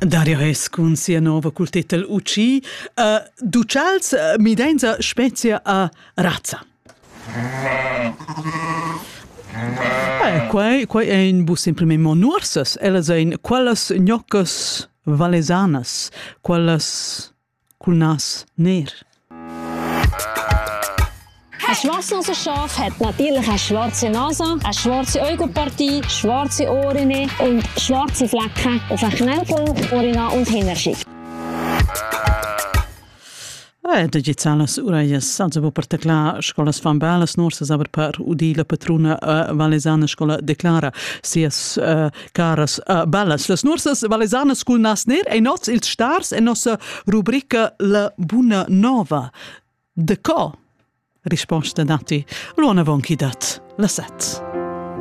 Dario Hess con sia nova col titel UC. Ducals midenza spezia a razza. Quai è in bu semplicemente monursas. Ellas ein quellas gnoccas valesanas, quellas col nas ner. Ein Schwarznasenschaf hat natürlich eine schwarze Nase, eine schwarze Augenpartie, schwarze Ohren und schwarze Flecken auf den Knöcheln, Ohren und Hinterschiff. Digitalas uraias, also per tecla scolas fan belas norsas, aber per udi la patrona valesana scola declara sias caras belas. Las norsas valesanas cul nas ner e noz ils stars e nossa rubrica La Buna Nova. De co? Risposta dati l'uona vonchi dat la set.